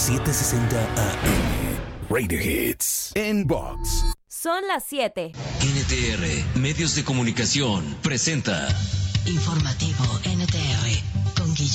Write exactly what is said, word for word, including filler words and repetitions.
setecientos sesenta A M. Radio Hits. Inbox. Son las siete. N T R, Medios de Comunicación, presenta Informativo N T R.